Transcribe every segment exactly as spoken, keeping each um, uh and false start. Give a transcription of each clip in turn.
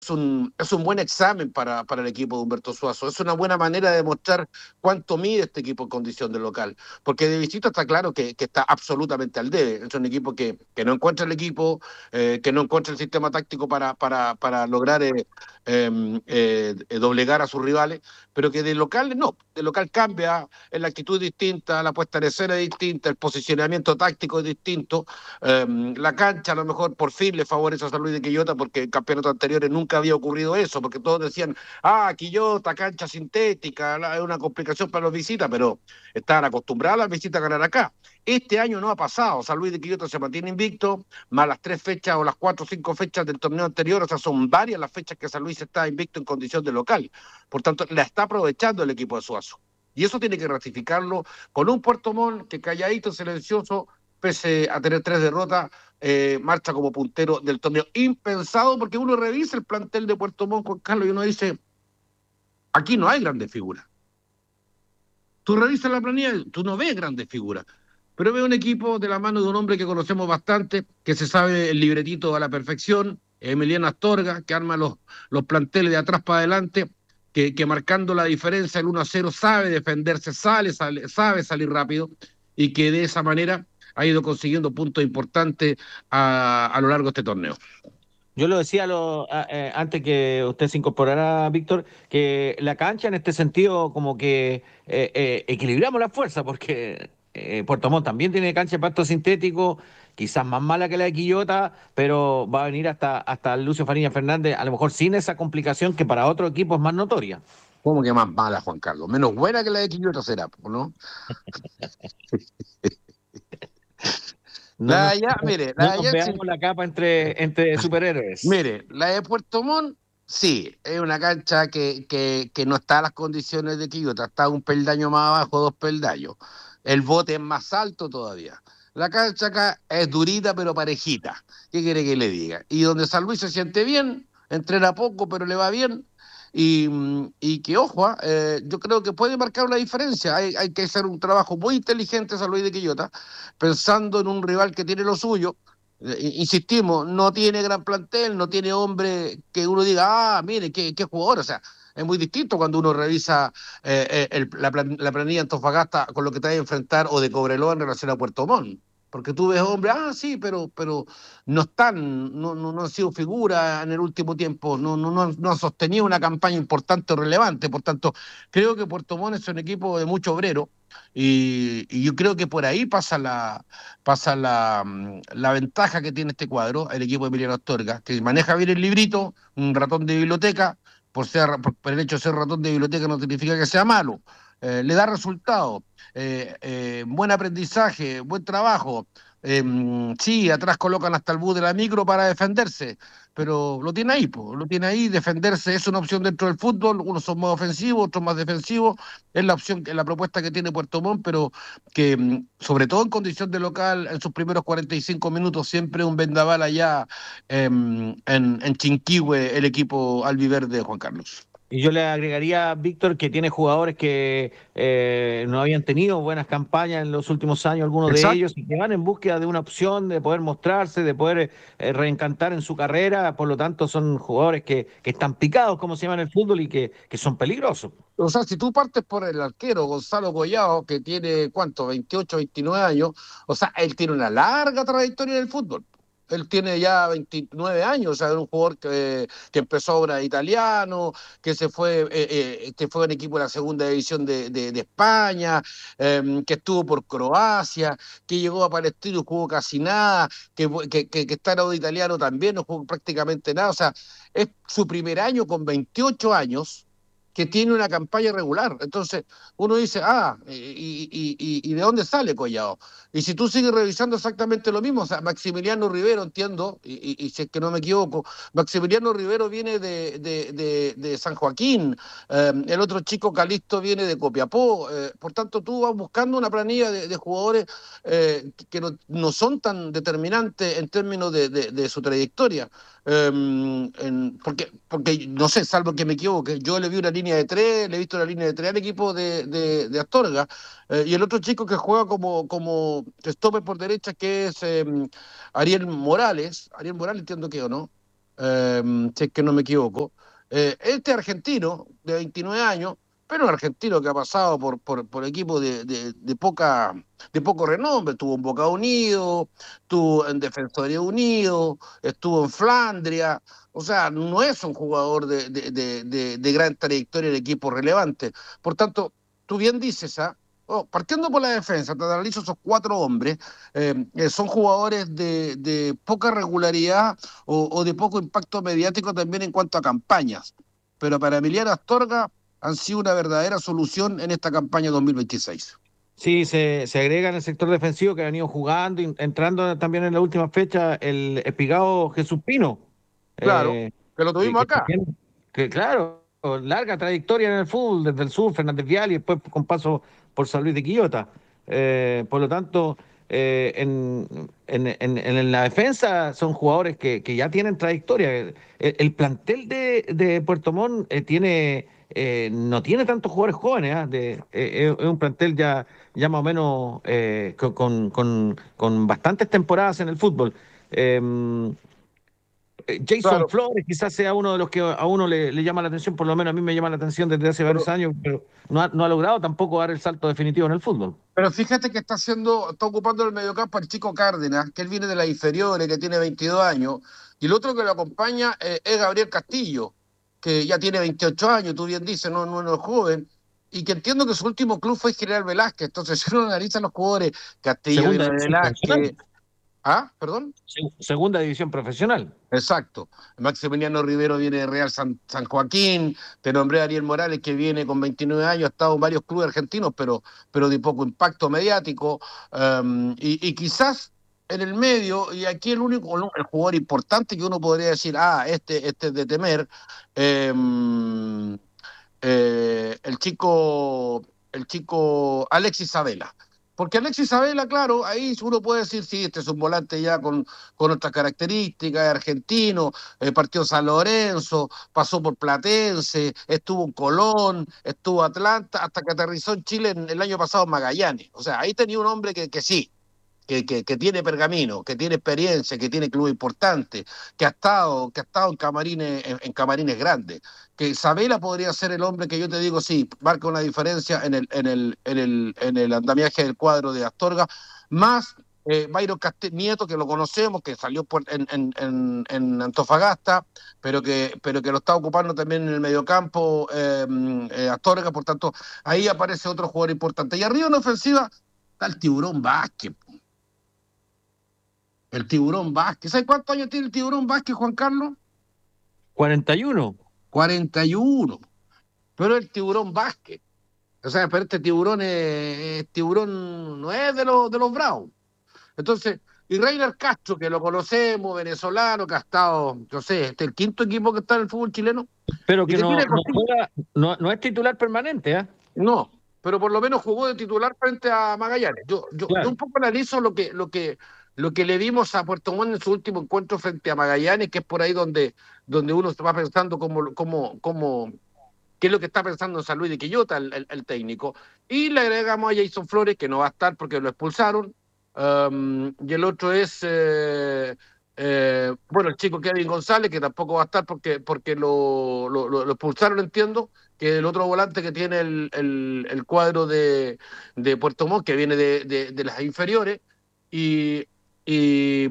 un, es un buen examen para, para el equipo de Humberto Suazo. Es una buena manera de demostrar cuánto mide este equipo en condición de local. Porque de visita está claro que, que está absolutamente al debe. Es un equipo que, que no encuentra el equipo, eh, que no encuentra el sistema táctico para, para, para lograr eh, eh, eh, doblegar a sus rivales, pero que de local no. De local cambia, la actitud es distinta, la puesta en escena es distinta, el posicionamiento táctico es distinto. Eh, la cancha a lo mejor por fin le favorece a San Luis de Quillota porque en campeonatos anteriores nunca había ocurrido eso, porque todos decían, ah, Quillota, cancha sintética, es una complicación para los visitas, pero estaban acostumbrados a las visitas a ganar acá. Este año no ha pasado, San Luis de Quillota se mantiene invicto, más las tres fechas o las cuatro o cinco fechas del torneo anterior, o sea, son varias las fechas que San Luis está invicto en condición de local. Por tanto, la está aprovechando el equipo de Suazo. Y eso tiene que ratificarlo con un Puerto Montt que calladito, silencioso, pese a tener tres derrotas, eh, marcha como puntero del torneo. Impensado, porque uno revisa el plantel de Puerto Montt, Juan Carlos, y uno dice, aquí no hay grandes figuras. Tú revisas la planilla, tú no ves grandes figuras, pero ves un equipo de la mano de un hombre que conocemos bastante, que se sabe el libretito a la perfección, Emiliano Astorga, que arma los, los planteles de atrás para adelante, que, que marcando la diferencia, el uno a cero, sabe defenderse, sale, sale, sabe salir rápido, y que de esa manera ha ido consiguiendo puntos importantes a, a lo largo de este torneo. Yo lo decía lo, a, eh, antes que usted se incorporara, Víctor, que la cancha en este sentido como que eh, eh, equilibramos la fuerza, porque eh, Puerto Montt también tiene cancha de pasto sintético, quizás más mala que la de Quillota, pero va a venir hasta, hasta Lucio Fariña Fernández, a lo mejor sin esa complicación que para otro equipo es más notoria. ¿Cómo que más mala, Juan Carlos? Menos buena que la de Quillota será, ¿no? No La de nos, allá, mire, la no de nos allá sí. veamos la capa entre, entre superhéroes. Mire, la de Puerto Montt, sí, es una cancha que, que, que no está a las condiciones de Quillota, está un peldaño más abajo, dos peldaños. El bote es más alto todavía. La cancha acá es durita pero parejita. ¿Qué quiere que le diga? Y donde San Luis se siente bien, entrena poco pero le va bien. Y, y que, ojo, ah, eh, yo creo que puede marcar una diferencia. Hay, hay que hacer un trabajo muy inteligente San Luis de Quillota, pensando en un rival que tiene lo suyo. Eh, insistimos, no tiene gran plantel, no tiene hombre que uno diga, ah, mire, qué, qué jugador, o sea, es muy distinto cuando uno revisa eh, eh, el, la, plan, la, planilla de Antofagasta con lo que te va a enfrentar o de Cobreloa en relación a Puerto Montt. Porque tú ves hombre, ah, sí, pero, pero no están, no, no, no han sido figuras en el último tiempo, no, no, no, no han sostenido una campaña importante o relevante. Por tanto, creo que Puerto Montt es un equipo de mucho obrero y, y yo creo que por ahí pasa la, pasa la, la ventaja que tiene este cuadro, el equipo de Emiliano Astorga, que maneja bien el librito, un ratón de biblioteca, por, ser, por, por el hecho de ser ratón de biblioteca no significa que sea malo, eh, le da resultados, eh, eh, buen aprendizaje, buen trabajo. Eh, sí, atrás colocan hasta el bus de la micro para defenderse, pero lo tiene ahí, po, lo tiene ahí, defenderse es una opción dentro del fútbol, unos son más ofensivos, otros más defensivos, es la opción, es la propuesta que tiene Puerto Montt, pero que sobre todo en condición de local, en sus primeros cuarenta y cinco minutos, siempre un vendaval allá eh, en, en Chinquihue, el equipo albiverde de Juan Carlos. Y yo le agregaría, Víctor, que tiene jugadores que eh, no habían tenido buenas campañas en los últimos años, algunos de Exacto. ellos, y que van en búsqueda de una opción de poder mostrarse, de poder eh, reencantar en su carrera. Por lo tanto, son jugadores que, que están picados, como se llama en el fútbol, y que, que son peligrosos. O sea, si tú partes por el arquero Gonzalo Collao, que tiene, ¿cuánto? veintiocho, veintinueve años, o sea, él tiene una larga trayectoria en el fútbol. Él tiene ya veintinueve años, o sea, era un jugador que, que empezó ahora italiano, que se fue, eh, eh, que fue en equipo de la segunda división de, de, de España, eh, que estuvo por Croacia, que llegó a Palestino y jugó casi nada, que, que, que, que está en audio italiano también, no jugó prácticamente nada, o sea, es su primer año con veintiocho años que tiene una campaña regular. Entonces, uno dice, ah, ¿y, y, y, y de dónde sale Collao? Y si tú sigues revisando exactamente lo mismo, o sea, Maximiliano Rivero, entiendo, y, y, y si es que no me equivoco, Maximiliano Rivero viene de, de, de, de San Joaquín, eh, el otro chico Calisto viene de Copiapó, eh, por tanto tú vas buscando una planilla de, de jugadores eh, que no, no, son tan determinantes en términos de, de, de su trayectoria. Eh, en, porque, porque, no sé, salvo que me equivoque, yo le vi una línea de tres, le he visto la línea de tres al equipo de, de, de Astorga, eh, y el otro chico que juega como, como stopper por derecha, que es eh, Ariel Morales, Ariel Morales entiendo que o no, eh, si es que no me equivoco. Eh, este argentino de veintinueve años, pero un argentino que ha pasado por, por, por equipos de, de, de, poca, de poco renombre, estuvo en Boca Unido, estuvo en Defensoría Unido, estuvo en Flandria, o sea, no es un jugador de, de, de, de, de gran trayectoria en equipos relevantes. Por tanto, tú bien dices, ¿ah? Oh, partiendo por la defensa, te analizo esos cuatro hombres, eh, eh, son jugadores de, de poca regularidad o, o de poco impacto mediático también en cuanto a campañas. Pero para Emiliano Astorga han sido una verdadera solución en esta campaña dos mil veintiséis. Sí, se, se agrega en el sector defensivo que ha venido jugando, y entrando también en la última fecha el Espigao Jesús Pino, Claro, eh, que lo que, tuvimos que acá. también, que claro, larga trayectoria en el fútbol, desde el sur, Fernández Vial y después con paso por San Luis de Quillota. Eh, por lo tanto, eh, en, en, en, en la defensa son jugadores que, que ya tienen trayectoria. El, el plantel de, de Puerto Montt eh, tiene, eh, no tiene tantos jugadores jóvenes, ¿ah? De, eh, es un plantel ya, ya más o menos eh, con, con, con bastantes temporadas en el fútbol. Eh, eh, Jason Claro, Flores quizás sea uno de los que a uno le, le llama la atención, por lo menos a mí me llama la atención desde hace varios pero, años, pero no ha, no ha logrado tampoco dar el salto definitivo en el fútbol. pero fíjate que está haciendo, está ocupando el mediocampo el chico Cárdenas, que él viene de las inferiores, que tiene veintidós años, y el otro que lo acompaña eh, es Gabriel Castillo, que ya tiene veintiocho años, tú bien dices, no, no, no es joven, y que entiendo que su último club fue General Velázquez. Entonces, si uno analiza los jugadores, Castillo Segunda viene de división Velázquez. profesional. Ah, perdón. Se- Segunda división profesional. Exacto. Maximiliano Rivero viene de Real San, San Joaquín, te nombré a Ariel Morales que viene con veintinueve años, ha estado en varios clubes argentinos, pero, pero de poco impacto mediático. Um, y, y quizás en el medio, y aquí el único el jugador importante que uno podría decir, ah, este, este es de temer, eh, eh, el chico, el chico Alexis Sabela. Porque Alexis Sabela, claro, ahí uno puede decir, sí, este es un volante ya con, con otras características, argentino, eh, partió San Lorenzo, pasó por Platense, estuvo en Colón, estuvo en Atlanta, hasta que aterrizó en Chile en, el año pasado en Magallanes. O sea, ahí tenía un hombre que, que sí, que, que, que, tiene pergamino, que tiene experiencia, que tiene club importante, que ha estado, que ha estado en camarines, en, en camarines grandes, que Sabela podría ser el hombre que yo te digo, sí, marca una diferencia en el, en el, en el, en el andamiaje del cuadro de Astorga, más eh, Byron Castel Nieto, que lo conocemos, que salió por, en, en, en, en, Antofagasta, pero que, pero que lo está ocupando también en el mediocampo eh, eh, Astorga, por tanto, ahí aparece otro jugador importante. Y arriba en ofensiva está el Tiburón Vázquez. El Tiburón Vázquez. ¿Sabes cuántos años tiene el Tiburón Vázquez, Juan Carlos? cuarenta y uno. cuarenta y uno. Pero el Tiburón Vázquez. O sea, pero este tiburón es, es tiburón, no es de los, de los Bravos. Entonces, y Reiner Castro, que lo conocemos, venezolano, que ha estado, no sé, este es el quinto equipo que está en el fútbol chileno, Pero y que que no, tiene no cositas. juega, no, no es titular permanente, ¿eh? No, pero por lo menos jugó de titular frente a Magallanes. Yo, yo, yo Claro. un poco analizo lo que, lo que, lo que le vimos a Puerto Montt en su último encuentro frente a Magallanes, que es por ahí donde, donde uno se va pensando cómo, cómo, cómo, qué es lo que está pensando en San Luis de Quillota, el, el, el técnico. Y le agregamos a Jason Flores, que no va a estar porque lo expulsaron. Um, y el otro es, eh, eh, bueno, el chico Kevin González, que tampoco va a estar porque, porque lo, lo, lo expulsaron, entiendo, que el otro volante que tiene el, el, el cuadro de, de Puerto Montt, que viene de, de, de las inferiores. Y, y,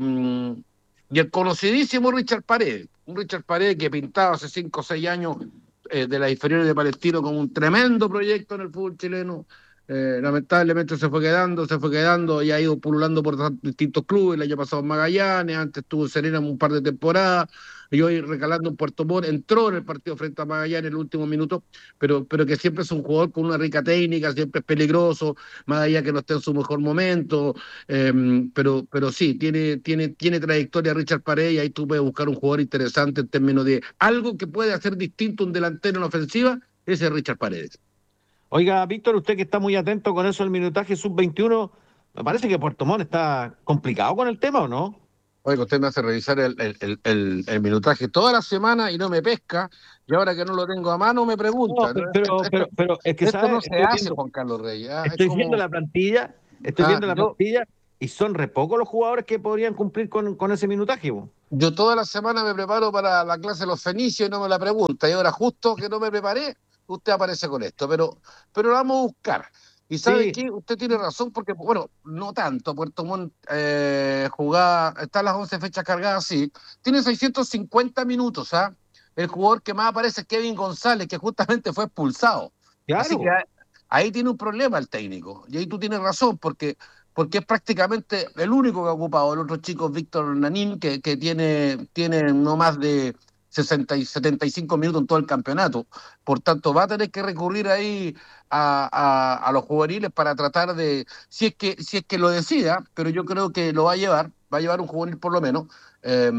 y el conocidísimo Richard Paredes, un Richard Paredes que pintaba hace cinco o seis años eh, de las inferiores de Palestino como un tremendo proyecto en el fútbol chileno. Eh, lamentablemente se fue quedando, se fue quedando y ha ido pululando por distintos clubes. El año pasado en Magallanes, antes estuvo en Serena un par de temporadas, y hoy recalando en Puerto Montt, entró en el partido frente a Magallanes en el último minuto, pero, pero que siempre es un jugador con una rica técnica, siempre es peligroso, más allá que no esté en su mejor momento, eh, pero, pero sí, tiene, tiene, tiene trayectoria Richard Paredes, y ahí tú puedes buscar un jugador interesante en términos de algo que puede hacer distinto un delantero en ofensiva, ese es Richard Paredes. Oiga, Víctor, usted que está muy atento con eso del minutaje sub veintiuno, me parece que Puerto Montt está complicado con el tema, ¿o no? Oiga, usted me hace revisar el, el, el, el, el minutaje toda la semana y no me pesca, y ahora que no lo tengo a mano me No, pregunta. ¿No? pero, Esto, pero, pero, esto, pero es que, esto no ¿sabes? se Estoy hace, viendo, Juan Carlos Reyes. ¿Ah? Es estoy viendo como, la plantilla, estoy ah, viendo la yo, plantilla y son re pocos los jugadores que podrían cumplir con, con ese minutaje. Po. Yo toda la semana me preparo para la clase de los fenicios y no me la pregunta. Y ahora justo que no me preparé, usted aparece con esto. Pero, pero lo vamos a buscar. Y ¿sabe Sí, qué? Usted tiene razón porque, bueno, no tanto. Puerto Montt eh, jugaba, está las once fechas cargadas, sí. Tiene seiscientos cincuenta minutos, ¿ah? El jugador que más aparece es Kevin González, que justamente fue expulsado. Así que claro. ahí, ahí tiene un problema el técnico. Y ahí tú tienes razón, porque porque es prácticamente el único que ha ocupado. El otro chico es Víctor Nanín, que, que tiene, tiene no más de sesenta y setenta y cinco minutos en todo el campeonato. Por tanto, va a tener que recurrir ahí a, a, a los juveniles para tratar de, si es que si es que lo decida, pero yo creo que lo va a llevar, va a llevar un juvenil por lo menos, eh,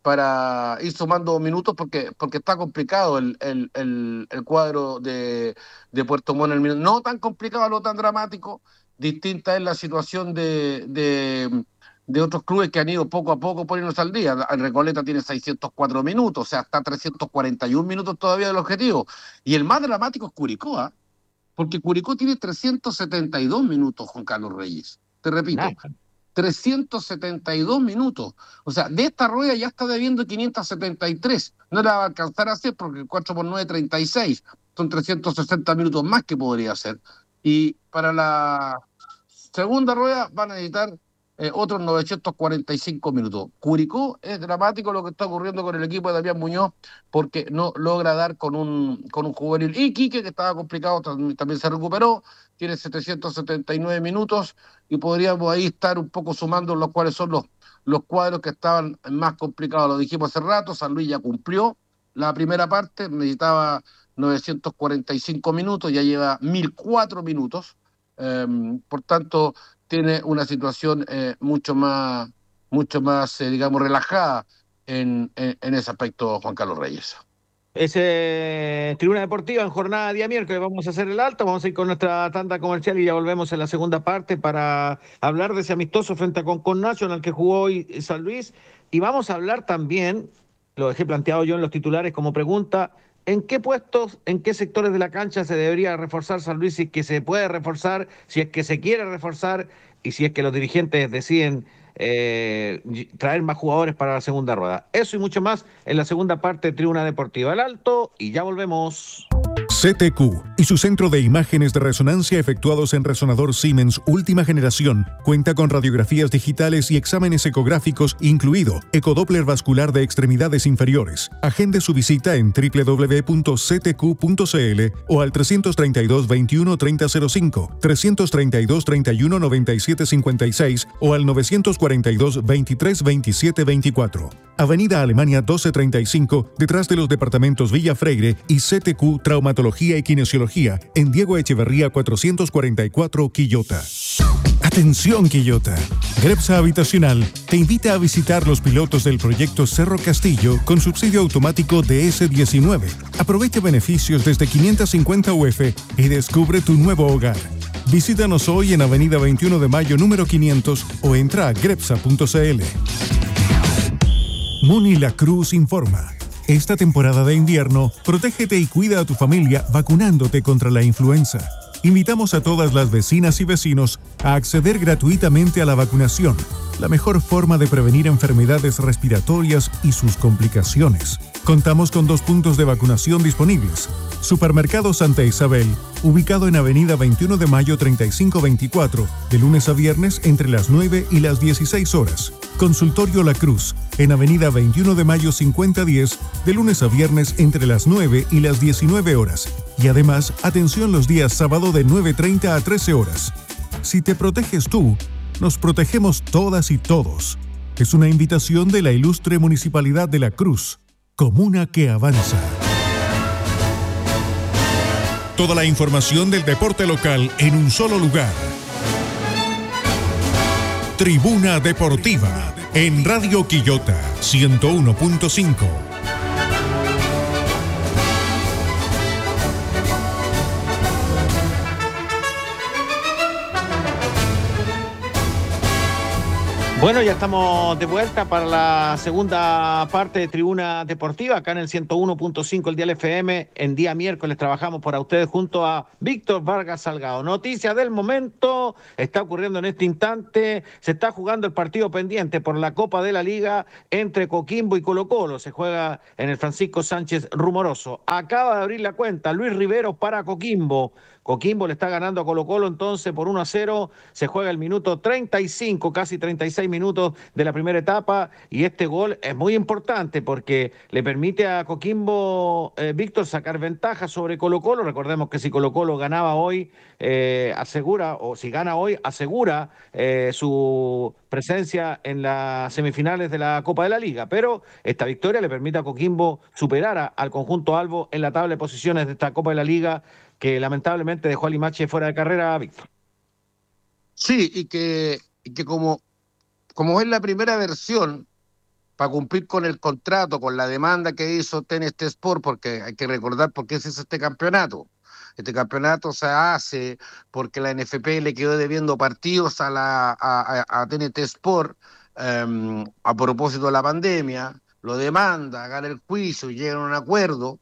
para ir sumando minutos, porque, porque está complicado el, el, el, el cuadro de, de Puerto Montt. No tan complicado, no tan dramático. Distinta es la situación de, de, de otros clubes que han ido poco a poco poniéndose al día. El Recoleta tiene seiscientos cuatro minutos, o sea, está trescientos cuarenta y uno minutos todavía del objetivo. Y el más dramático es Curicó, ¿eh? Porque Curicó tiene trescientos setenta y dos minutos, Juan Carlos Reyes. Te repito, Nada. trescientos setenta y dos minutos. O sea, de esta rueda ya está debiendo quinientos setenta y tres. No la va a alcanzar a hacer porque cuatro por nueve, treinta y seis. Son trescientos sesenta minutos más que podría hacer. Y para la segunda rueda van a necesitar eh, otros novecientos cuarenta y cinco minutos. Curicó, es dramático lo que está ocurriendo con el equipo de Damián Muñoz, porque no logra dar con un, con un juvenil. Y Quique, que estaba complicado, también se recuperó, tiene setecientos setenta y nueve minutos, y podríamos ahí estar un poco sumando los cuales son los, los cuadros que estaban más complicados. Lo dijimos hace rato, San Luis ya cumplió la primera parte, necesitaba novecientos cuarenta y cinco minutos, ya lleva mil cuatro minutos. Eh, por tanto, tiene una situación eh, mucho más, mucho más eh, digamos, relajada en, en, en ese aspecto, Juan Carlos Reyes. Ese Tribuna Deportiva en jornada día miércoles vamos a hacer el alto, vamos a ir con nuestra tanda comercial y ya volvemos en la segunda parte para hablar de ese amistoso frente a Concon Nacional que jugó hoy San Luis y vamos a hablar también, lo dejé planteado yo en los titulares como pregunta, ¿en qué puestos, en qué sectores de la cancha se debería reforzar San Luis si es que se puede reforzar, si es que se quiere reforzar y si es que los dirigentes deciden eh, traer más jugadores para la segunda rueda? Eso y mucho más en la segunda parte de Tribuna Deportiva El Alto y ya volvemos. C T Q y su centro de imágenes de resonancia efectuados en resonador Siemens última generación cuenta con radiografías digitales y exámenes ecográficos incluido ecodoppler vascular de extremidades inferiores. Agende su visita en doble u doble u doble u punto c t q punto c l o al trescientos treinta y dos, veintiuno, treinta cero cinco, trescientos treinta y dos, treinta y uno, noventa y siete cincuenta y seis o al novecientos cuarenta y dos, veintitrés, veintisiete veinticuatro. Avenida Alemania doce treinta y cinco, detrás de los departamentos Villa Freire y C T Q Traumatología y Kinesiología en Diego Echeverría cuatrocientos cuarenta y cuatro, Quillota. Atención, Quillota. Grepsa Habitacional te invita a visitar los pilotos del proyecto Cerro Castillo con subsidio automático de ese diecinueve. Aprovecha beneficios desde quinientos cincuenta U F y descubre tu nuevo hogar. Visítanos hoy en Avenida veintiuno de Mayo número quinientos o entra a grepsa punto c l. Muni La Cruz informa. Esta temporada de invierno, protégete y cuida a tu familia vacunándote contra la influenza. Invitamos a todas las vecinas y vecinos a acceder gratuitamente a la vacunación, la mejor forma de prevenir enfermedades respiratorias y sus complicaciones. Contamos con dos puntos de vacunación disponibles. Supermercado Santa Isabel, ubicado en Avenida veintiuno de Mayo treinta y cinco veinticuatro, de lunes a viernes entre las nueve y las dieciséis horas. Consultorio La Cruz, en Avenida veintiuno de Mayo cincuenta diez, de lunes a viernes entre las nueve y las diecinueve horas. Y además, atención los días sábado de nueve treinta a trece horas. Si te proteges tú, nos protegemos todas y todos. Es una invitación de la ilustre Municipalidad de La Cruz, comuna que avanza. Toda la información del deporte local en un solo lugar. Tribuna Deportiva en Radio Quillota ciento uno punto cinco. Bueno, ya estamos de vuelta para la segunda parte de Tribuna Deportiva, acá en el ciento uno punto cinco el Dial F M. En día miércoles trabajamos para ustedes junto a Víctor Vargas Salgado. Noticia del momento, está ocurriendo en este instante, se está jugando el partido pendiente por la Copa de la Liga entre Coquimbo y Colo-Colo. Se juega en el Francisco Sánchez Rumoroso. Acaba de abrir la cuenta Luis Rivero para Coquimbo. Coquimbo le está ganando a Colo-Colo entonces por uno a cero. Se juega el minuto treinta y cinco, casi treinta y seis minutos de la primera etapa. Y este gol es muy importante porque le permite a Coquimbo, eh, Víctor, sacar ventaja sobre Colo-Colo. Recordemos que si Colo-Colo ganaba hoy, eh, asegura, o si gana hoy, asegura eh, su presencia en las semifinales de la Copa de la Liga. Pero esta victoria le permite a Coquimbo superar a, al conjunto albo en la tabla de posiciones de esta Copa de la Liga, que lamentablemente dejó a Limache fuera de carrera, Víctor. Sí, y que, y que como, como es la primera versión, para cumplir con el contrato, con la demanda que hizo T N T Sport, porque hay que recordar por qué se hizo este campeonato. Este campeonato se hace porque la N F P le quedó debiendo partidos a, la, a, a, a T N T Sport um, a propósito de la pandemia, lo demanda, gana el juicio y llegan a un acuerdo.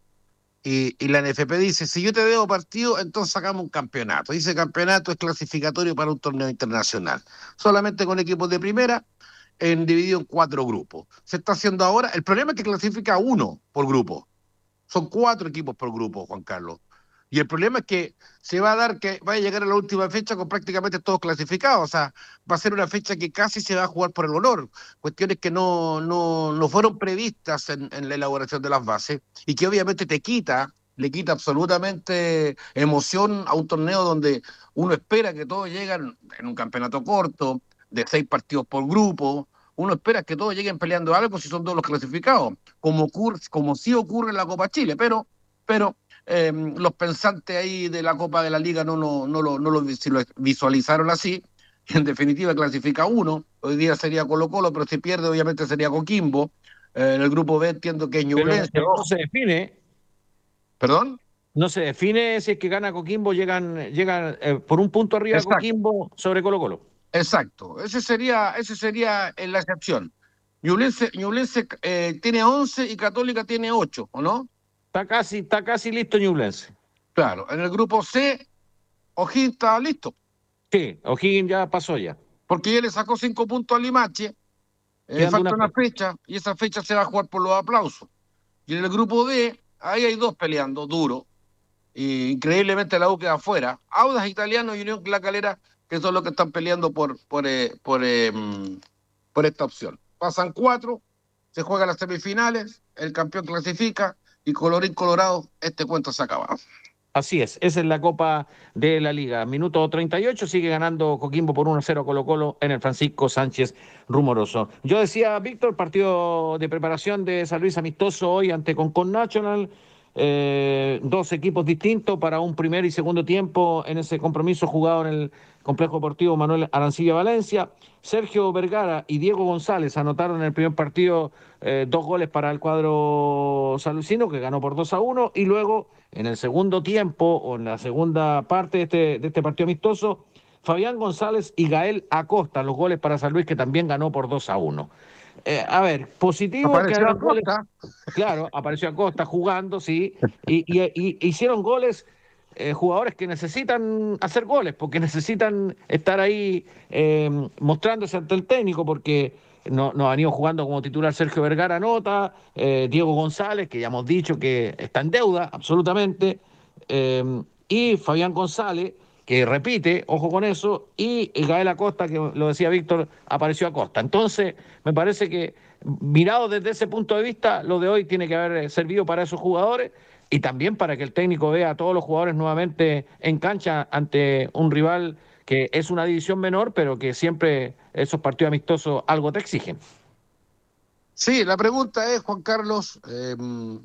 Y, y la N F P dice, si yo te debo partido, entonces sacamos un campeonato. Y ese campeonato es clasificatorio para un torneo internacional. Solamente con equipos de primera, en, dividido en cuatro grupos. Se está haciendo ahora, el problema es que clasifica uno por grupo. Son cuatro equipos por grupo, Juan Carlos. Y el problema es que se va a dar que va a llegar a la última fecha con prácticamente todos clasificados. O sea, va a ser una fecha que casi se va a jugar por el honor. Cuestiones que no, no, no fueron previstas en, en la elaboración de las bases y que obviamente te quita, le quita absolutamente emoción a un torneo donde uno espera que todos lleguen en un campeonato corto, de seis partidos por grupo. Uno espera que todos lleguen peleando algo si son todos los clasificados, como, ocurre, como sí ocurre en la Copa Chile, pero... pero Eh, los pensantes ahí de la Copa de la Liga no, no, no, lo, no lo visualizaron así. En definitiva clasifica uno, hoy día sería Colo-Colo, pero si pierde obviamente sería Coquimbo. Eh, en el grupo B entiendo que es Ñublense. Pero, pero no se define. ¿Perdón? No se define si es que gana Coquimbo, llegan, llegan eh, por un punto arriba de Coquimbo sobre Colo-Colo. Exacto, ese sería, ese sería la excepción. Ñublense, Ñublense eh, tiene once y Católica tiene ocho, ¿o no? Está casi, está casi listo Ñublense. Claro, en el grupo C, O'Higgins está listo. Sí, O'Higgins ya pasó ya. Porque ya le sacó cinco puntos a Limache, eh, falta una fecha, y esa fecha se va a jugar por los aplausos. Y en el grupo D, ahí hay dos peleando, duro, y increíblemente la U queda afuera. Audax Italiano y Unión La Calera, que son los que están peleando por, por, eh, por, eh, por esta opción. Pasan cuatro, se juegan las semifinales, el campeón clasifica, y colorín colorado, este cuento se acaba. Así es, esa es la Copa de la Liga. Minuto treinta y ocho, sigue ganando Coquimbo por uno a cero Colo-Colo en el Francisco Sánchez Rumoroso. Yo decía, Víctor, partido de preparación de San Luis amistoso hoy ante Concon Nacional. Eh, dos equipos distintos para un primer y segundo tiempo en ese compromiso jugado en el Complejo Deportivo Manuel Arancibia Valencia. Sergio Vergara y Diego González anotaron en el primer partido eh, dos goles para el cuadro salucino, que ganó por dos a uno, y luego en el segundo tiempo o en la segunda parte de este, de este partido amistoso, Fabián González y Gael Acosta, los goles para San Luis, que también ganó por dos a uno. Eh, a ver, positivo apareció que Acosta. Goles, claro, apareció Acosta jugando, sí, y, y, y hicieron goles eh, jugadores que necesitan hacer goles, porque necesitan estar ahí eh, mostrándose ante el técnico, porque no, no han ido jugando como titular Sergio Vergara, nota, eh, Diego González, que ya hemos dicho que está en deuda, absolutamente, eh, y Fabián González, que repite, ojo con eso, y Gael Acosta, que lo decía Víctor, apareció Acosta. Entonces, me parece que, mirado desde ese punto de vista, lo de hoy tiene que haber servido para esos jugadores y también para que el técnico vea a todos los jugadores nuevamente en cancha ante un rival que es una división menor, pero que siempre esos partidos amistosos algo te exigen. Sí, la pregunta es, Juan Carlos, eh,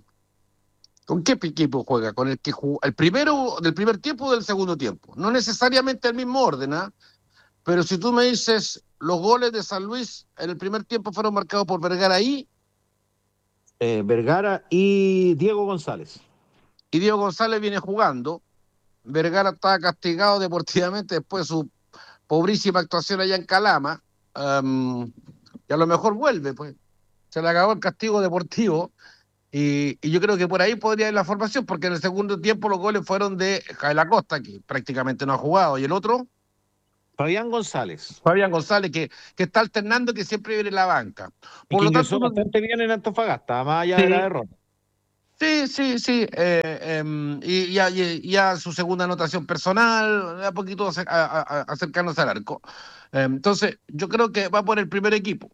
¿con qué equipo juega? ¿Con el que jugó el primero del primer tiempo o del segundo tiempo? No necesariamente el mismo orden, ¿eh? Pero si tú me dices, los goles de San Luis en el primer tiempo fueron marcados por Vergara y... Eh, Vergara y Diego González. Y Diego González viene jugando. Vergara estaba castigado deportivamente después de su pobrísima actuación allá en Calama. Um, y a lo mejor vuelve, pues. Se le acabó el castigo deportivo. Y, y yo creo que por ahí podría ir la formación, porque en el segundo tiempo los goles fueron de Jael Acosta, que prácticamente no ha jugado, y el otro, Fabián González, Fabián González, que, que está alternando, que siempre viene en la banca. y Por que lo tanto, ingresó no, bastante bien en Antofagasta, más allá de la sí, derrota. sí, sí, sí. Eh, em, y ya, ya, ya su segunda anotación personal, a poquito ace- a- a- a- acercándose al arco. Em, entonces, yo creo que va por el primer equipo.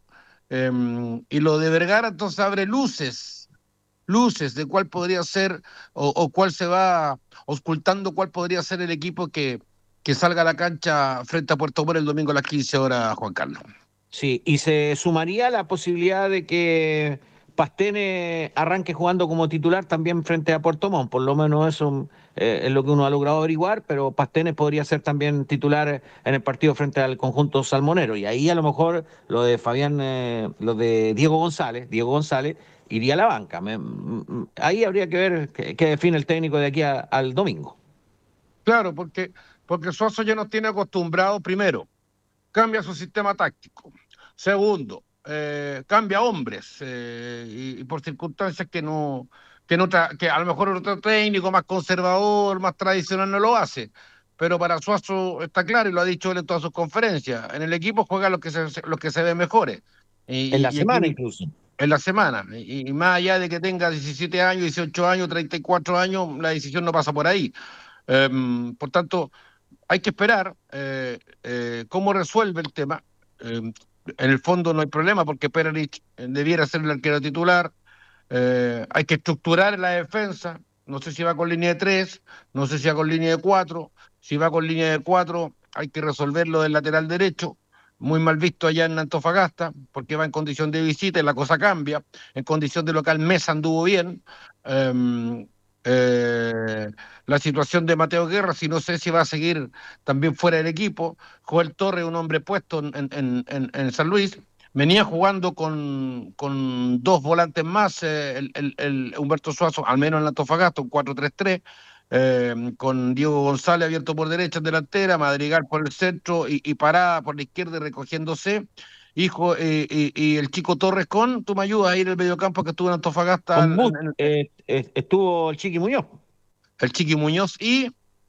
Em, y lo de Vergara, entonces abre luces, luces de cuál podría ser o, o cuál se va ocultando, cuál podría ser el equipo que, que salga a la cancha frente a Puerto Montt el domingo a las quince horas, Juan Carlos. Sí, y se sumaría la posibilidad de que Pastene arranque jugando como titular también frente a Puerto Montt, por lo menos eso eh, es lo que uno ha logrado averiguar, pero Pastene podría ser también titular en el partido frente al conjunto salmonero, y ahí a lo mejor lo de Fabián, eh, lo de Diego González, Diego González iría a la banca. Me- m- ahí habría que ver qué, qué define el técnico de aquí a- al domingo. Claro, porque, porque Suazo ya nos tiene acostumbrados, primero, cambia su sistema táctico. Segundo, eh, cambia hombres eh, y, y por circunstancias que no, que no tra- que a lo mejor otro técnico más conservador, más tradicional no lo hace. Pero para Suazo está claro y lo ha dicho él en todas sus conferencias. En el equipo juegan los que se, los que se ven mejores. En Y, la y- y aquí semana incluso. en la semana. Y, y más allá de que tenga diecisiete años, dieciocho años, treinta y cuatro años, la decisión no pasa por ahí. Em, por tanto, hay que esperar eh, eh, cómo resuelve el tema. Eh, en el fondo no hay problema porque Pererich eh, debiera ser el arquero titular. Eh, hay que estructurar la defensa. No sé si va con línea de tres, no sé si va con línea de cuatro. Si va con línea de cuatro, hay que resolverlo del lateral derecho. Muy mal visto allá en Antofagasta, porque va en condición de visita y la cosa cambia. En condición de local, Mesa anduvo bien. Eh, eh, la situación de Mateo Guerra, si no sé si va a seguir también fuera del equipo. Joel Torres, un hombre puesto en, en, en, en San Luis, venía jugando con, con dos volantes más, eh, el, el, el Humberto Suazo, al menos en la Antofagasta, un cuatro tres tres, eh, con Diego González abierto por derecha en delantera, Madrigal por el centro y, y Parada por la izquierda y recogiéndose. Hijo, eh, y, y el chico Torres con, tú me ayudas a ir el mediocampo que estuvo en Antofagasta, Con en, Bus, en- eh, eh, estuvo el Chiqui Muñoz. el Chiqui Muñoz y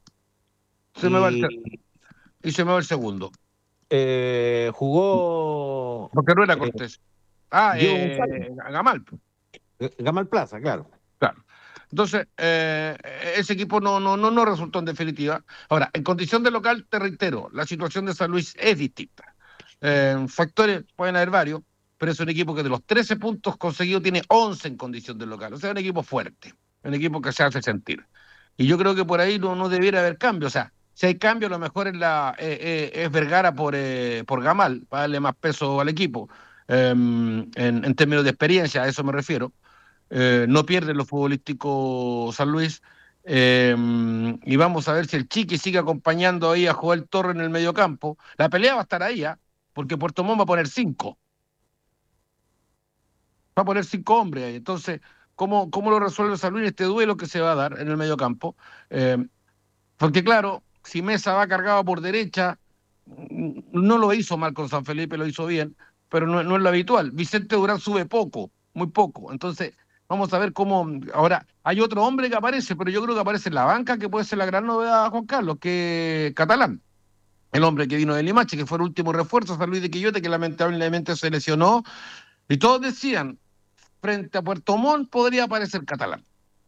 se me va el, Y y se me va el segundo, eh, jugó porque no era eh, Cortés. Ah, Diego González, eh, Gamal. Gamal Plaza, claro. Claro. Entonces, eh, ese equipo no, no, no, no resultó en definitiva. Ahora, en condición de local, te reitero, la situación de San Luis es distinta. Eh, factores pueden haber varios, pero es un equipo que de los trece puntos conseguidos tiene once en condición de local. O sea, un equipo fuerte, un equipo que se hace sentir. Y yo creo que por ahí no, no debiera haber cambio. O sea, si hay cambio, a lo mejor es, la, eh, eh, es Vergara por, eh, por Gamal, para darle más peso al equipo, eh, en, en términos de experiencia, a eso me refiero. Eh, no pierde lo futbolístico San Luis. Eh, y vamos a ver si el Chiqui sigue acompañando ahí a Joel Torre en el mediocampo. La pelea va a estar ahí, ¿eh? Porque Puerto Montt va a poner cinco. Va a poner cinco hombres ahí. Entonces, ¿cómo, cómo lo resuelve San Luis en este duelo que se va a dar en el mediocampo? Eh, porque, claro, si Mesa va cargado por derecha, no lo hizo mal con San Felipe, lo hizo bien, pero no, no es lo habitual. Vicente Durán sube poco, muy poco. Entonces, vamos a ver cómo. Ahora, hay otro hombre que aparece, pero yo creo que aparece en la banca, que puede ser la gran novedad, Juan Carlos, que es Catalán. El hombre que vino de Limache, que fue el último refuerzo, San Luis de Quillote, que lamentablemente se lesionó. Y todos decían, frente a Puerto Montt podría aparecer Catalán.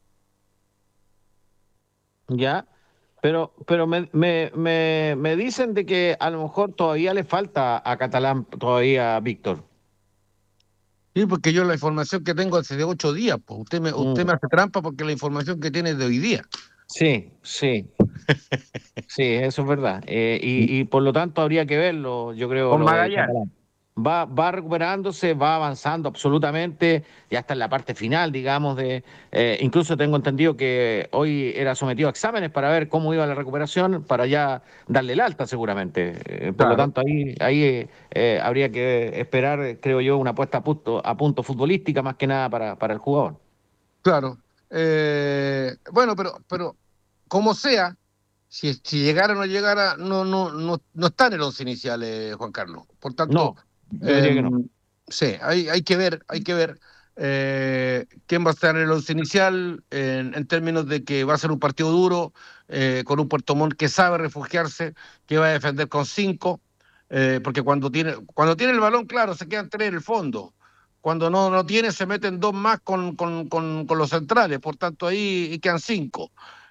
Ya, pero, pero me, me, me, me dicen de que a lo mejor todavía le falta a Catalán, todavía, Víctor. Sí, porque yo la información que tengo hace de ocho días, pues usted me, usted Mm, me hace trampa porque la información que tiene es de hoy día. sí, sí, sí, eso es verdad. Eh, y, y por lo tanto habría que verlo, yo creo, Con lo de Magallanes. Catalán. Va, va recuperándose, va avanzando absolutamente, ya está en la parte final, digamos, de eh, incluso tengo entendido que hoy era sometido a exámenes para ver cómo iba la recuperación, para ya darle el alta seguramente. Eh, por lo Claro, tanto, ahí, ahí eh, eh, habría que esperar, eh, creo yo, una puesta a punto, a punto futbolística más que nada para, para el jugador. claro. Eh, bueno, pero, pero como sea, si, si llegara o no llegara, no, no, no, no está en el once inicial, eh, Juan Carlos. Por tanto, No, yo eh, diría que no. Sí, hay, hay que ver, hay que ver eh, quién va a estar en el once inicial en, en términos de que va a ser un partido duro, eh, con un Puerto Montt que sabe refugiarse, que va a defender con cinco, eh, porque cuando tiene, cuando tiene el balón, claro, se quedan tres en el fondo. Cuando no, no tiene, se meten dos más con, con, con, con los centrales, por tanto ahí quedan cinco.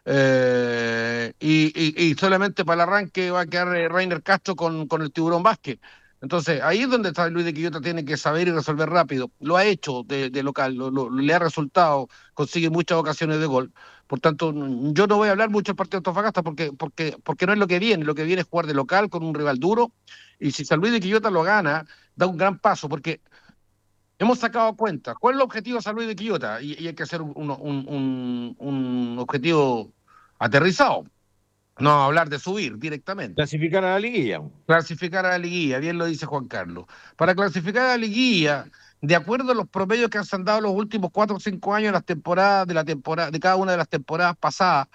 Eh, y, y, y solamente para el arranque va a quedar eh, Reiner Castro con, con el Tiburón Vázquez. Entonces, ahí es donde está Luis de Quillota, tiene que saber y resolver rápido. Lo ha hecho de, de local, lo, lo, le ha resultado, consigue muchas ocasiones de gol. Por tanto, yo no voy a hablar mucho del partido de Antofagasta porque, porque, porque no es lo que viene. Lo que viene es jugar de local con un rival duro. Y si San Luis de Quillota lo gana, da un gran paso porque hemos sacado cuenta. ¿Cuál es el objetivo de San Luis de Quillota? Y, y hay que hacer un, un, un, un objetivo aterrizado. No hablar de subir directamente. Clasificar a la liguilla. Clasificar a la liguilla, bien lo dice Juan Carlos. Para clasificar a la liguilla, de acuerdo a los promedios que han dado los últimos cuatro o cinco años, las temporadas de la temporada, de cada una de las temporadas pasadas,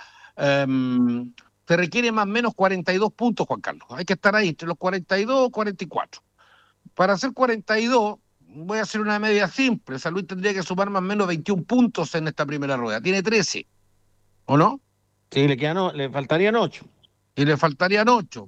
um, se requiere más o menos cuarenta y dos puntos, Juan Carlos. Hay que estar ahí, entre los cuarenta y dos y cuarenta y cuatro. Para hacer cuarenta y dos, voy a hacer una media simple. San Luis tendría que sumar más o menos veintiún puntos en esta primera rueda. Tiene trece, ¿o no? Sí, le, quedan, le faltarían ocho. Y le faltarían ocho,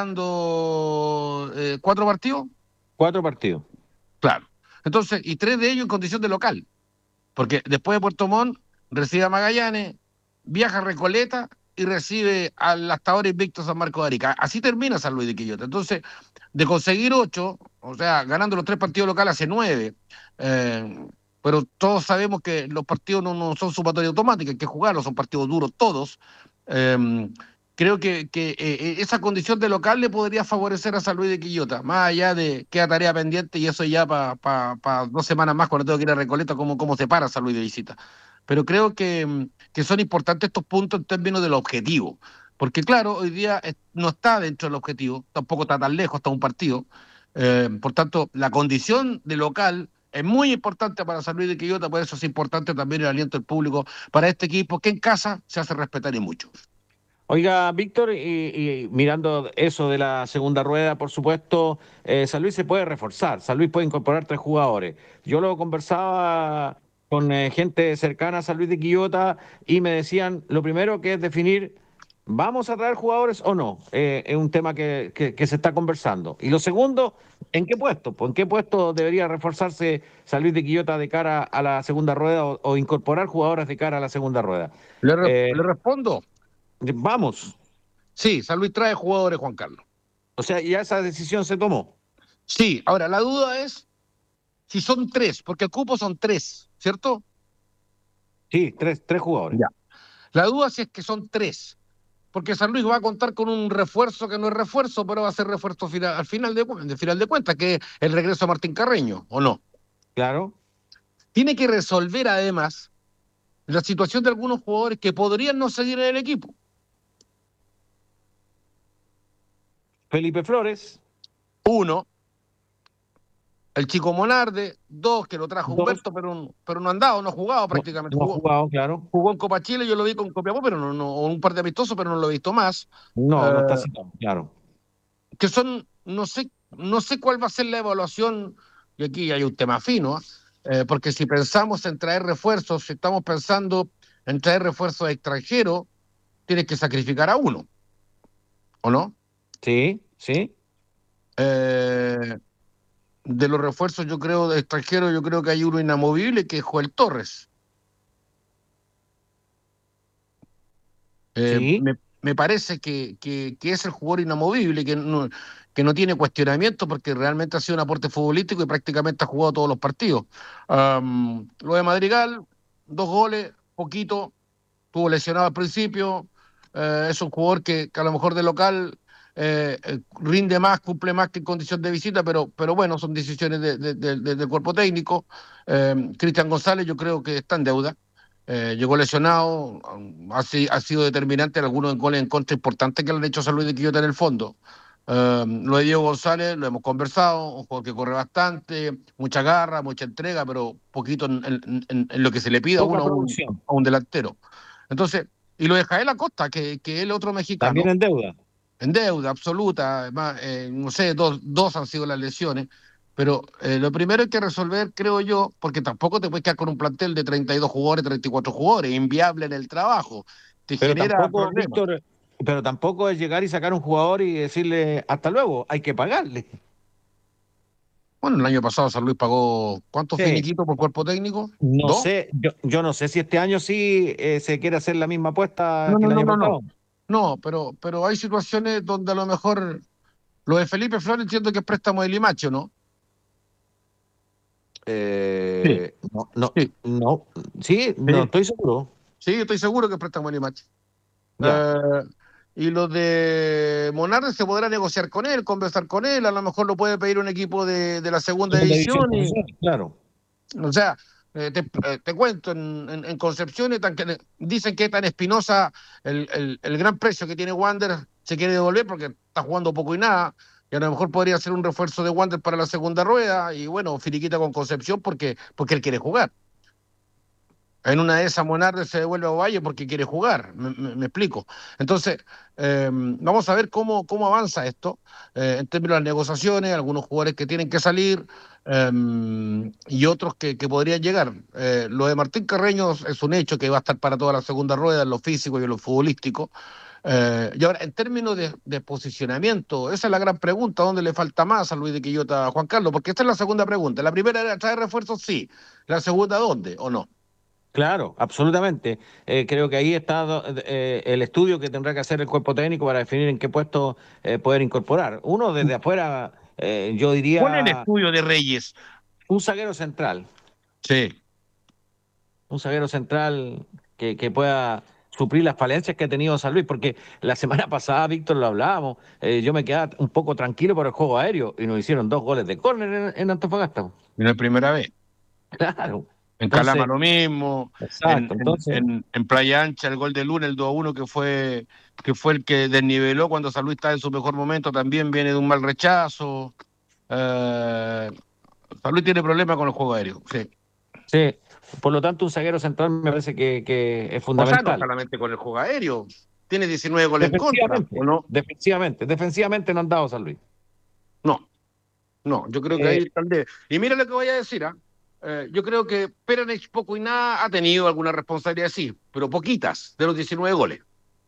quedando eh, cuatro partidos. Cuatro partidos. Claro. Entonces, y tres de ellos en condición de local. Porque después de Puerto Montt recibe a Magallanes, viaja a Recoleta y recibe al hasta ahora invicto San Marcos de Arica. Así termina San Luis de Quillota. Entonces, de conseguir ocho, o sea, ganando los tres partidos locales hace nueve. Eh, pero todos sabemos que los partidos no, no son sumatoria automática, hay que jugarlos, son partidos duros todos. Eh, creo que, que eh, esa condición de local le podría favorecer a San Luis de Quillota, más allá de queda tarea pendiente y eso ya para pa, pa dos semanas más cuando tengo que ir a Recoleta, cómo, cómo se para San Luis de visita. Pero creo que, que son importantes estos puntos en términos del objetivo, porque claro, hoy día no está dentro del objetivo, tampoco está tan lejos, está un partido, eh, por tanto, la condición de local es muy importante para San Luis de Quillota, por eso es importante también el aliento del público para este equipo que en casa se hace respetar y mucho. Oiga, Víctor, y, y mirando eso de la segunda rueda, por supuesto, eh, San Luis se puede reforzar, San Luis puede incorporar tres jugadores. Yo lo conversaba con eh, gente cercana a San Luis de Quillota y me decían, lo primero que es definir, ¿vamos a traer jugadores o no? Eh, es un tema que, que, que se está conversando. Y lo segundo, ¿en qué puesto? ¿En qué puesto debería reforzarse San Luis de Quillota de cara a la segunda rueda o, o incorporar jugadores de cara a la segunda rueda? ¿Le, re Eh, ¿Le respondo? Vamos. Sí, San Luis trae jugadores, Juan Carlos. O sea, ya esa decisión se tomó. Sí, ahora la duda es si son tres, porque el cupo son tres, ¿cierto? Sí, tres, tres jugadores. Ya. La duda si es que son tres, porque San Luis va a contar con un refuerzo que no es refuerzo, pero va a ser refuerzo final, al final de, de final de cuentas, que es el regreso a Martín Carreño, ¿o no? Claro. Tiene que resolver además la situación de algunos jugadores que podrían no seguir en el equipo. Felipe Flores. Uno, el Chico Monarde. Dos, que lo trajo Dos. Humberto, pero, pero no han dado, no ha jugado prácticamente. No, no jugó, ha jugado, claro. Jugó en Copa Chile, yo lo vi con Copiapó, pero no, no, un par de amistosos, pero no lo he visto más. No, eh, no está citado, claro. Que son, no sé, no sé cuál va a ser la evaluación, y aquí hay un tema fino, eh, porque si pensamos en traer refuerzos, si estamos pensando en traer refuerzos extranjeros, tienes que sacrificar a uno, ¿o no? Sí, sí. Eh, de los refuerzos, yo creo, de extranjeros, yo creo que hay uno inamovible, que es Joel Torres. Eh, Sí. me, me parece que, que, que es el jugador inamovible, que no, que no tiene cuestionamiento porque realmente ha sido un aporte futbolístico y prácticamente ha jugado todos los partidos. Um, lo de Madrigal, dos goles, poquito, estuvo lesionado al principio, eh, es un jugador que, que a lo mejor de local eh, eh, rinde más, cumple más que en condición de visita, pero, pero bueno, son decisiones de, de, de, de, del cuerpo técnico. Eh, Cristian González yo creo que está en deuda. Eh, llegó lesionado, ha, ha sido determinante en algunos goles en contra importantes que le han hecho a San Luis de Quillota en el fondo. Uh, lo de Diego González lo hemos conversado, un jugador que corre bastante, mucha garra, mucha entrega, pero poquito en, en, en, en lo que se le pide a uno a un, a un delantero. Entonces, y lo de Jael Acosta, que, que es el otro mexicano. También en deuda. En deuda absoluta, además, eh, no sé, dos, dos han sido las lesiones. Pero eh, lo primero hay que resolver, creo yo, porque tampoco te puedes quedar con un plantel de treinta y dos jugadores, treinta y cuatro jugadores, inviable en el trabajo, te Pero genera tampoco, problemas. Víctor, pero tampoco es llegar y sacar a un jugador y decirle hasta luego, hay que pagarle. Bueno, el año pasado San Luis pagó, ¿cuántos Sí. finiquitos por cuerpo técnico? No ¿Dos? sé, yo, yo no sé si este año sí eh, se quiere hacer la misma apuesta No, que no, el no, año no, pasado. no. No, pero, pero hay situaciones donde a lo mejor lo de Felipe Flores entiendo que es préstamo de Limache, ¿no? Sí, Eh, no, no, sí, no, sí, no sí. estoy seguro. Sí, estoy seguro que es préstamo de Limache. Ya. Eh, y lo de Monarde se podrá negociar con él, conversar con él, a lo mejor lo puede pedir un equipo de, de la segunda Segunda división división. Y, profesional, claro. o sea, eh, te, eh, te cuento, en, en, en Concepción es tan que- dicen que es tan espinosa el, el, el gran precio que tiene Wander, se quiere devolver porque está jugando poco y nada, y a lo mejor podría ser un refuerzo de Wander para la segunda rueda, y bueno, finiquita con Concepción porque, porque él quiere jugar. En una de esas Monarde se devuelve a Ovalle porque quiere jugar, me, me, me explico. Entonces, eh, vamos a ver cómo, cómo avanza esto eh, en términos de las negociaciones, algunos jugadores que tienen que salir eh, y otros que, que podrían llegar. Eh, lo de Martín Carreño es un hecho que va a estar para toda la segunda rueda en lo físico y en lo futbolístico. Eh, y ahora, en términos de, de posicionamiento, esa es la gran pregunta, ¿dónde le falta más a Luis de Quillota a Juan Carlos? Porque esta es la segunda pregunta. La primera era traer refuerzos, sí. La segunda, ¿dónde o no? Claro, absolutamente. Eh, creo que ahí está eh, el estudio que tendrá que hacer el cuerpo técnico para definir en qué puesto eh, poder incorporar. Uno desde afuera, eh, yo ¿Cuál es el diría estudio de Reyes? un zaguero central, Sí. un zaguero central que, que pueda suplir las falencias que ha tenido San Luis, porque la semana pasada, Víctor, lo hablábamos, eh, yo me quedaba un poco tranquilo por el juego aéreo y nos hicieron dos goles de córner en, en Antofagasta. No es primera vez. Claro. En Calama Entonces, lo mismo, en, exacto. en, Entonces, en, en Playa Ancha el gol de Luna, el dos a uno, que fue, que fue el que desniveló cuando San Luis está en su mejor momento, también viene de un mal rechazo. Eh, San Luis tiene problemas con el juego aéreo, sí. sí, por lo tanto, un zaguero central me parece que, que es O sea, no fundamental. solamente con el juego aéreo, tiene diecinueve goles en contra, ¿o Defensivamente, no? defensivamente, defensivamente no han dado San Luis. No, no, yo creo que Eh, ahí está el de. Y mira lo que voy a decir, ¿ah? Eh, yo creo que Peranich poco y nada ha tenido alguna responsabilidad, sí, pero poquitas de los diecinueve goles.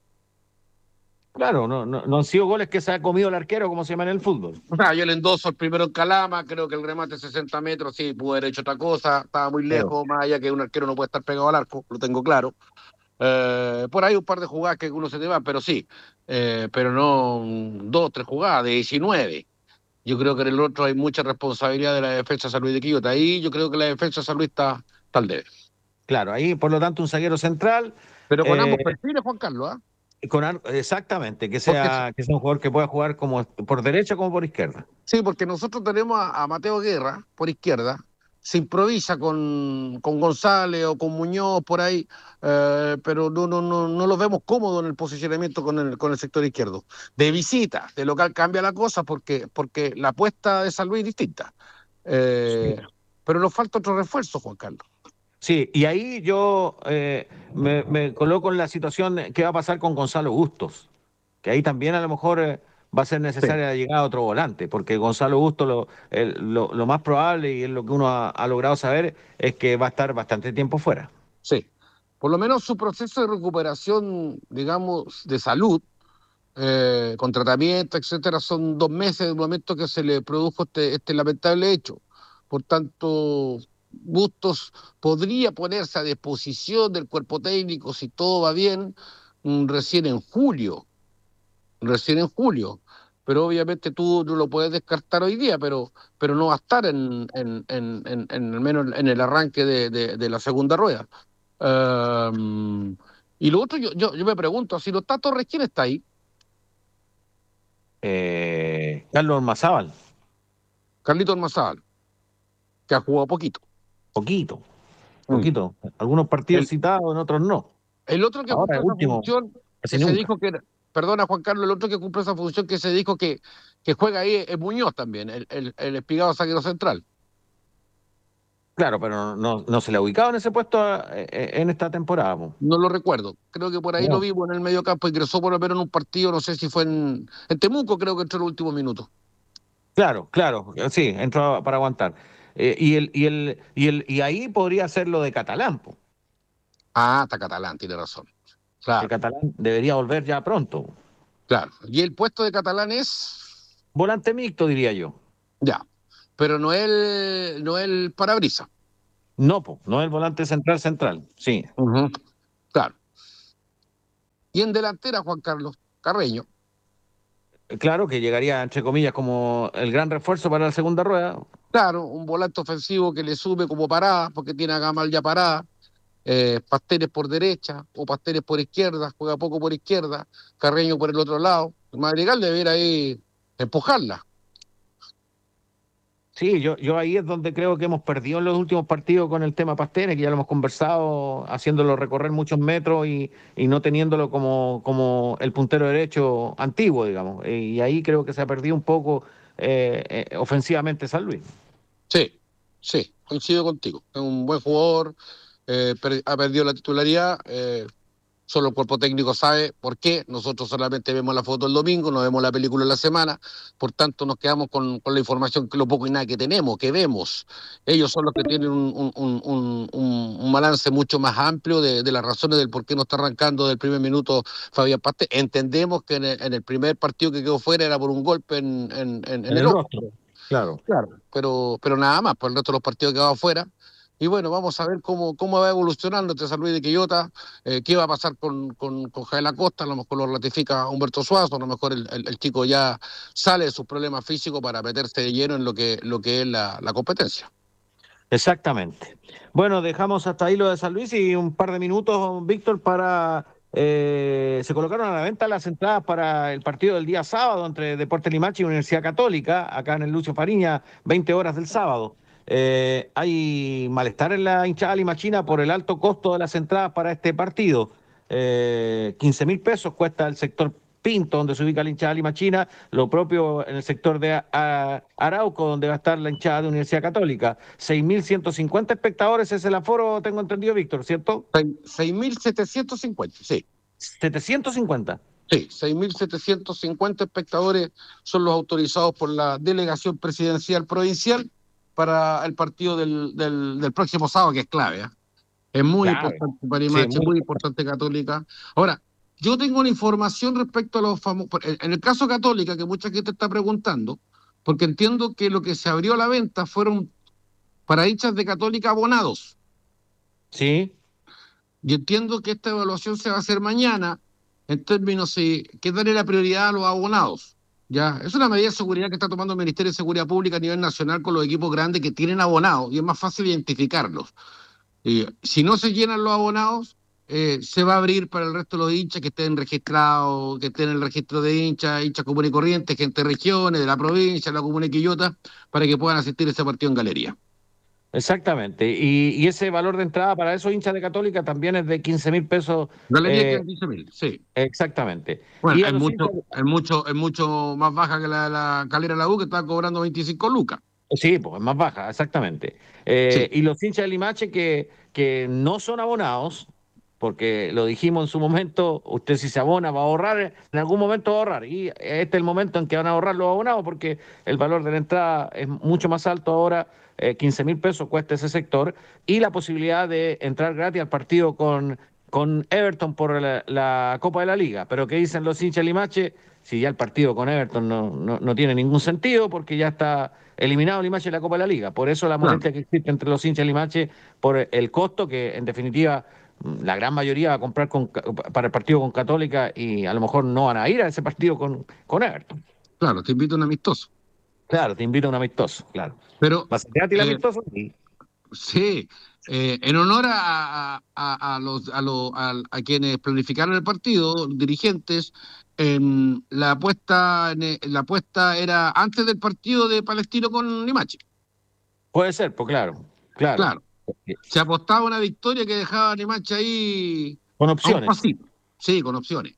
claro, no, no, no han sido goles que se ha comido el arquero, como se llama en el fútbol. O sea, yo le endoso el primero en Calama, creo que el remate sesenta metros, sí, pudo haber hecho otra cosa, estaba muy Claro. lejos, más allá que un arquero no puede estar pegado al arco, lo tengo claro. Eh, por ahí un par de jugadas que uno se te va, pero sí, eh, pero no mm, dos, tres jugadas de diecinueve. Yo creo que en el otro hay mucha responsabilidad de la defensa de San Luis de Quillota. Ahí yo creo que la defensa de San Luis está, está al debe. Claro, ahí por lo tanto un zaguero central, Pero con eh, ambos perfiles, Juan Carlos, ¿ah? con ar- exactamente, que Porque sea, que sea un jugador que pueda jugar como por derecha como por izquierda. sí, porque nosotros tenemos a, a Mateo Guerra por izquierda, se improvisa con, con González o con Muñoz por ahí, eh, pero no, no, no, no lo vemos cómodo en el posicionamiento con el, con el sector izquierdo. De visita, de local cambia la cosa porque, porque la apuesta de San Luis es distinta. Eh, Sí. pero nos falta otro refuerzo, Juan Carlos. Sí, y ahí yo eh, me, me coloco en la situación de qué va a pasar con Gonzalo Bustos, que ahí también a lo mejor eh, va a ser Sí, necesaria la llegada de otro volante, porque Gonzalo Bustos lo, el- lo, lo más probable y es lo que uno ha, ha logrado saber es que va a estar bastante tiempo fuera. sí. Por lo menos su proceso de recuperación, digamos, de salud, eh, con tratamiento, etcétera, son dos meses del momento que se le produjo este, este lamentable hecho. Por tanto, Bustos podría ponerse a disposición del cuerpo técnico si todo va bien, mm, recién en julio, recién en julio. Pero obviamente tú no lo puedes descartar hoy día, pero, pero no va a estar en, en, en, en, en al menos en el arranque de, de, de la segunda rueda. Um, y lo otro, yo, yo, yo me pregunto, si no está Torres, ¿quién está ahí? Eh, Carlos Mazábal, Carlito Almazán, que ha jugado poquito. poquito, Mm. poquito. Algunos partidos El, citados, en otros no. el otro que Ahora, cumple el esa último, función, casi que se nunca. dijo que era, perdona Juan Carlos, el otro que cumple esa función que se dijo que, que juega ahí es Muñoz también, el, el, el espigado zaguero central. Claro, pero no, no se le ha ubicado en ese puesto eh, eh, en esta temporada, po. No lo recuerdo. Creo que por ahí lo No. vimos en el medio campo, ingresó por lo menos en un partido, no sé si fue en, en Temuco, creo que entró en el último minuto. Claro, claro, sí, entró para aguantar. Eh, y, el, y, el, y, el, y ahí podría ser lo de Catalán, po, Ah, está Catalán, tiene razón. que Claro, Catalán debería volver ya pronto. claro. Y el puesto de Catalán es, Volante mixto, diría yo. ya, pero no el, no el parabrisas. No, po, no el volante central central, sí. Ujú, claro. Y en delantera, Juan Carlos Carreño. Claro que llegaría, entre comillas, como el gran refuerzo para la segunda rueda. Claro, un volante ofensivo que le sube como parada, porque tiene a Gamal ya parada, eh, Pasteles por derecha o Pasteles por izquierda, juega poco por izquierda, Carreño por el otro lado. El Madrigal debería ahí empujarla. Sí, yo, yo ahí es donde creo que hemos perdido en los últimos partidos con el tema Pastenes, que ya lo hemos conversado, haciéndolo recorrer muchos metros y, y no teniéndolo como, como el puntero derecho antiguo, digamos. Y ahí creo que se ha perdido un poco eh, eh, ofensivamente San Luis. Sí, sí, coincido contigo. Es un buen jugador, eh, per- ha perdido la titularidad. Eh, solo el cuerpo técnico sabe por qué. Nosotros solamente vemos la foto el domingo, no vemos la película en la semana, por tanto nos quedamos con, con la información, que lo poco y nada que tenemos, que vemos. Ellos son los que tienen un, un, un, un, un- un balance mucho más amplio de, de las razones del por qué no está arrancando del primer minuto Fabián Pastel. Entendemos que en el, en el primer partido que quedó fuera era por un golpe en, en, en, en En el el ojo. rostro, claro. Claro, pero, pero nada más, por el resto de los partidos que va afuera. Y bueno, vamos a ver cómo, cómo va evolucionando este San Luis de Quillota, eh, qué va a pasar con, con, con Jael Acosta, a lo mejor lo ratifica Humberto Suazo, a lo mejor el, el, el chico ya sale de sus problemas físicos para meterse de lleno en lo que, lo que es la, la competencia. Exactamente. Bueno, dejamos hasta ahí lo de San Luis y un par de minutos, Víctor, para... eh, se colocaron a la venta las entradas para el partido del día sábado entre Deportes Limache y Universidad Católica, acá en el Lucio Fariña, veinte horas del sábado. Eh, hay malestar en la hinchada limachina por el alto costo de las entradas para este partido. Eh, quince mil pesos cuesta el sector Pinto, donde se ubica la hinchada limachina, lo propio en el sector de a, Arauco, donde va a estar la hinchada de Universidad Católica. seis mil ciento cincuenta espectadores es el aforo, tengo entendido, Víctor, ¿cierto? seis mil setecientos cincuenta, sí. setecientos cincuenta. Sí, seis mil setecientos cincuenta espectadores son los autorizados por la delegación presidencial provincial para el partido del, del, del próximo sábado, que es clave, ¿eh? Es muy Claro. importante para Sí, Limache, muy- muy importante Católica. Ahora, yo tengo una información respecto a los famosos. En el caso Católica, que mucha gente está preguntando, porque entiendo que lo que se abrió a la venta fueron para hinchas de Católica abonados. Sí, Yo entiendo que esta evaluación se va a hacer mañana en términos de qué darle la prioridad a los abonados. Ya, es una medida de seguridad que está tomando el Ministerio de Seguridad Pública a nivel nacional con los equipos grandes que tienen abonados y es más fácil identificarlos. Y si no se llenan los abonados, eh, se va a abrir para el resto de los hinchas que estén registrados, que estén en el registro de hinchas, hinchas comunes y corrientes, gente de regiones, de la provincia, de la comuna de Quillota, para que puedan asistir a ese partido en galería. exactamente. Y, y ese valor de entrada para esos hinchas de Católica también es de quince mil pesos. Galería eh, quedan quince mil, sí. exactamente. Bueno, Y a es los mucho, hinchas, es mucho, es mucho más baja que la, la Calera La U, que está cobrando veinticinco lucas. sí, pues es más baja, exactamente. Eh, Sí, y los hinchas de Limache que, que no son abonados, porque lo dijimos en su momento, usted si se abona va a ahorrar, en algún momento va a ahorrar. Y este es el momento en que van a ahorrar los abonados, porque el valor de la entrada es mucho más alto ahora, eh, quince mil pesos cuesta ese sector, y la posibilidad de entrar gratis al partido con, con Everton por la, la Copa de la Liga. Pero ¿qué dicen los hinchas de Limache? Si ya el partido con Everton no, no, no tiene ningún sentido, porque ya está eliminado Limache de la Copa de la Liga. Por eso la claro, molestia que existe entre los hinchas de Limache por el costo que, en definitiva, la gran mayoría va a comprar con, para el partido con Católica y a lo mejor no van a ir a ese partido con, con Everton. claro, te invito a un amistoso. Claro, te invito a un amistoso, claro. Pero, ¿Va a ser gratis el eh, amistoso? Sí. sí, eh, en honor a, a, a los, a, los, a, a quienes planificaron el partido, dirigentes, eh, la, apuesta, la apuesta era antes del partido de Palestino con Limache. Puede ser, pues claro, claro. Claro, se apostaba una victoria que dejaba a Limache ahí Con a un opciones. pasito. Sí, con opciones.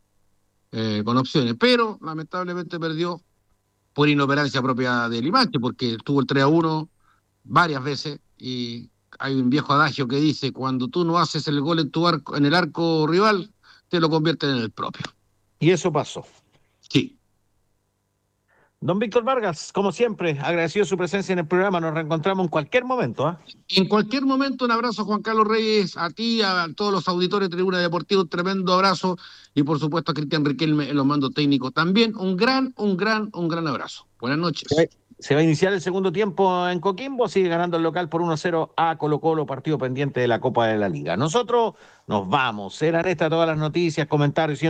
Eh, con opciones. Pero lamentablemente perdió por inoperancia propia de Limache, porque tuvo el tres a uno varias veces y hay un viejo adagio que dice, cuando tú no haces el gol en tu arco, en el arco rival, te lo convierten en el propio. Y eso pasó. Sí. Don Víctor Vargas, como siempre, agradecido su presencia en el programa. Nos reencontramos en cualquier momento. ¿eh? En cualquier momento, un abrazo, Juan Carlos Reyes, a ti, a todos los auditores de Tribuna Deportiva, un tremendo abrazo, y por supuesto a Cristian Riquelme en los mandos técnicos también. Un gran, un gran, un gran abrazo. Buenas noches. Se va a iniciar el segundo tiempo en Coquimbo, sigue ganando el local por uno a cero a Colo-Colo, partido pendiente de la Copa de la Liga. Nosotros nos vamos, eran estas todas las noticias, comentarios y